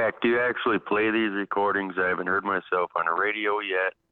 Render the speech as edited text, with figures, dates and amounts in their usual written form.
Jack, do you actually play these recordings? I haven't heard myself on the radio yet.